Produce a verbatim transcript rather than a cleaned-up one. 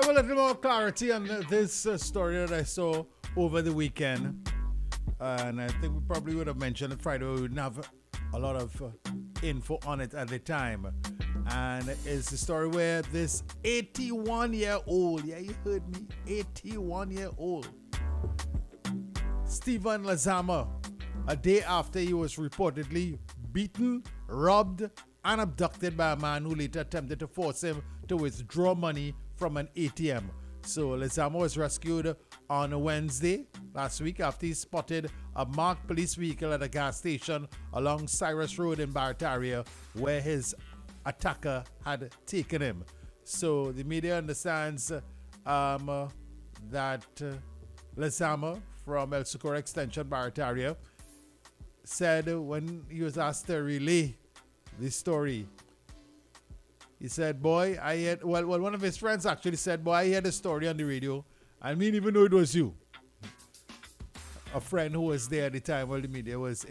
have a little more clarity on this uh, story that I saw over the weekend. And I think we probably would have mentioned it Friday. We wouldn't have a lot of uh, info on it at the time. And it's the story where this eighty-one-year-old, yeah, you heard me, eighty-one-year-old, Stephen Lazama, a day after he was reportedly beaten, robbed, and abducted by a man who later attempted to force him to withdraw money from an A T M. So Lazama was rescued on a Wednesday last week after he spotted a marked police vehicle at a gas station along Cyrus Road in Barataria, where his attacker had taken him. So the media understands um, uh, that uh, Lazama from El Socorro Extension, Barataria, said when he was asked to relay the story, he said, boy, I had, well, well, one of his friends actually said, boy, I heard the story on the radio. I mean, even though it was you. A friend who was there at the time while the media was